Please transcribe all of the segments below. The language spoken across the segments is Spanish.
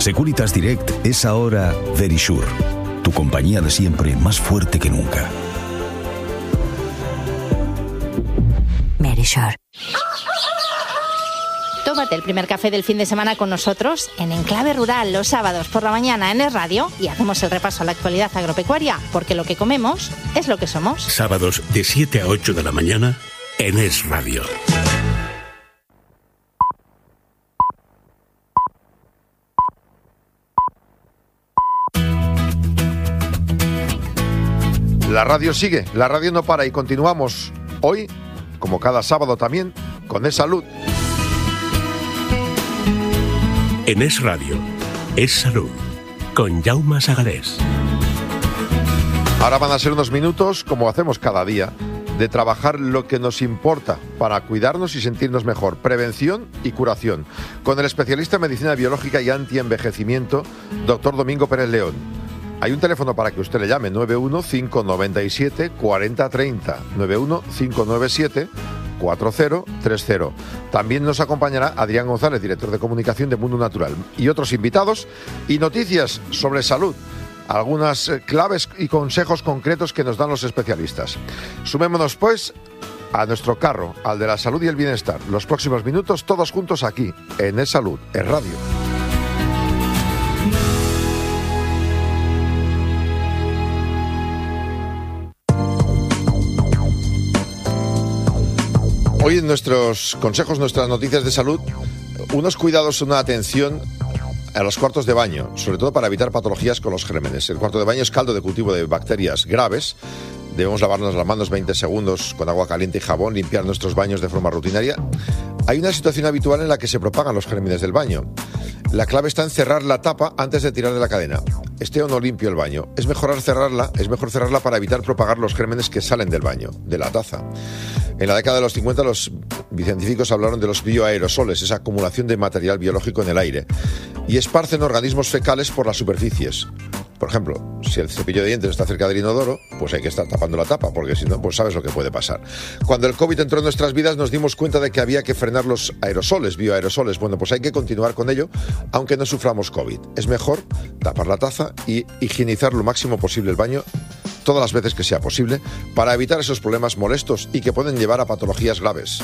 Securitas Direct es ahora Verisure, tu compañía de siempre más fuerte que nunca. Verisure. Tómate el primer café del fin de semana con nosotros en Enclave Rural los sábados por la mañana en Es Radio y hacemos el repaso a la actualidad agropecuaria, porque lo que comemos es lo que somos. Sábados de 7 a 8 de la mañana en Es Radio. La radio sigue, la radio no para y continuamos hoy, como cada sábado también, con Es Salud. En Es Radio, Es Salud, con Jaume Sagarés. Ahora van a ser unos minutos, como hacemos cada día, de trabajar lo que nos importa para cuidarnos y sentirnos mejor. Prevención y curación. Con el especialista en medicina biológica y antienvejecimiento, doctor Domingo Pérez León. Hay un teléfono para que usted le llame, 91-597-4030. 91-597-4030. También nos acompañará Adrián González, director de comunicación de Mundo Natural. Y otros invitados y noticias sobre salud. Algunas claves y consejos concretos que nos dan los especialistas. Sumémonos, pues, a nuestro carro, al de la salud y el bienestar. Los próximos minutos, todos juntos aquí, en Es Salud, Es Radio. Hoy en nuestros consejos, nuestras noticias de salud, unos cuidados, una atención a los cuartos de baño, sobre todo para evitar patologías con los gérmenes. El cuarto de baño es caldo de cultivo de bacterias graves. Debemos lavarnos las manos 20 segundos con agua caliente y jabón, limpiar nuestros baños de forma rutinaria. Hay una situación habitual en la que se propagan los gérmenes del baño. La clave está en cerrar la tapa antes de tirar de la cadena. Esté o no limpio el baño. Es mejor cerrarla para evitar propagar los gérmenes que salen del baño, de la taza. En la década de los 50 los científicos hablaron de los bioaerosoles, esa acumulación de material biológico en el aire, y esparcen organismos fecales por las superficies. Por ejemplo, si el cepillo de dientes está cerca del inodoro, pues hay que estar tapando la tapa, porque si no, pues sabes lo que puede pasar. Cuando el COVID entró en nuestras vidas nos dimos cuenta de que había que frenar los aerosoles, bioaerosoles. Bueno, pues hay que continuar con ello, aunque no suframos COVID. Es mejor tapar la taza y higienizar lo máximo posible el baño, todas las veces que sea posible, para evitar esos problemas molestos y que pueden llevar a patologías graves.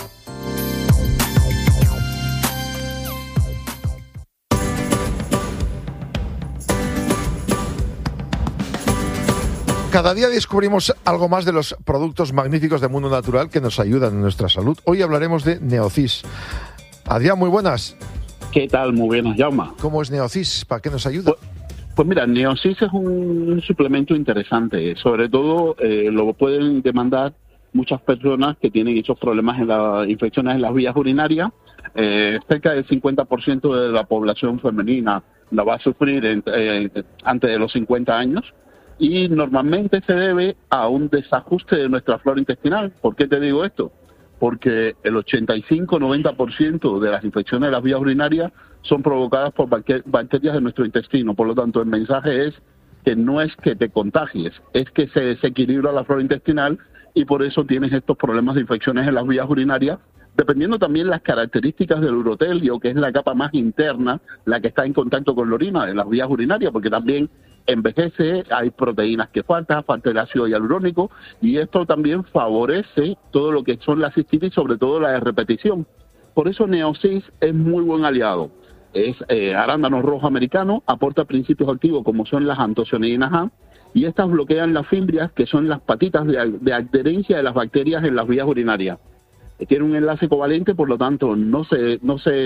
Cada día descubrimos algo más de los productos magníficos de Mundo Natural que nos ayudan en nuestra salud. Hoy hablaremos de Neocis. Adrián, muy buenas. ¿Qué tal? Muy buenas, Jaume. ¿Cómo es Neocis? ¿Para qué nos ayuda? Pues mira, Neocis es un suplemento interesante. Sobre todo lo pueden demandar muchas personas que tienen esos problemas en las infecciones en las vías urinarias. Cerca del 50% de la población femenina la va a sufrir antes de los 50 años. Y normalmente se debe a un desajuste de nuestra flora intestinal. ¿Por qué te digo esto? Porque el 85-90% de las infecciones de las vías urinarias son provocadas por bacterias de nuestro intestino. Por lo tanto, el mensaje es que no es que te contagies, es que se desequilibra la flora intestinal y por eso tienes estos problemas de infecciones en las vías urinarias, dependiendo también las características del urotelio, que es la capa más interna, la que está en contacto con la orina, en las vías urinarias, porque también envejece, hay proteínas que falta el ácido hialurónico, y esto también favorece todo lo que son las cistitis, sobre todo la de repetición. Por eso Neocis es muy buen aliado. Es arándano rojo americano, aporta principios activos como son las antocianinas A, y estas bloquean las fimbrias, que son las patitas de adherencia de las bacterias en las vías urinarias. Tiene un enlace covalente, por lo tanto no se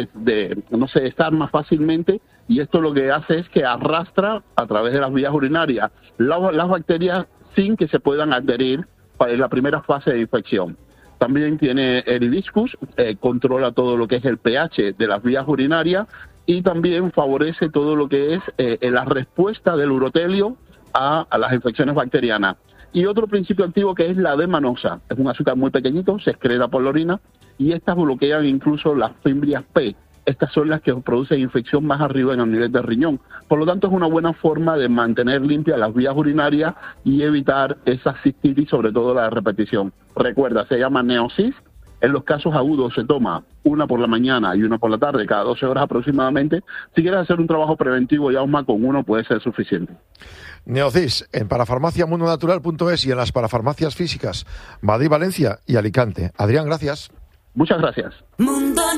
desarma fácilmente, y esto lo que hace es que arrastra a través de las vías urinarias las bacterias sin que se puedan adherir para la primera fase de infección. También tiene el hibiscus, controla todo lo que es el pH de las vías urinarias y también favorece todo lo que es la respuesta del urotelio a las infecciones bacterianas. Y otro principio activo que es la D-manosa, es un azúcar muy pequeñito, se excreta por la orina y estas bloquean incluso las fimbrias P. Estas son las que producen infección más arriba en el nivel del riñón. Por lo tanto, es una buena forma de mantener limpias las vías urinarias y evitar esa cistitis, sobre todo la de repetición. Recuerda, se llama Neocis, En los casos agudos se toma una por la mañana y una por la tarde, cada 12 horas aproximadamente. Si quieres hacer un trabajo preventivo, Jaume, con uno puede ser suficiente. Neocis, en parafarmaciamundonatural.es y en las parafarmacias físicas Madrid, Valencia y Alicante. Adrián, gracias. Muchas gracias.